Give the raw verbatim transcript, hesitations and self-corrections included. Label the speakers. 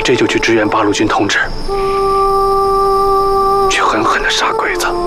Speaker 1: 这就去支援八路军同志，去狠狠地杀鬼子。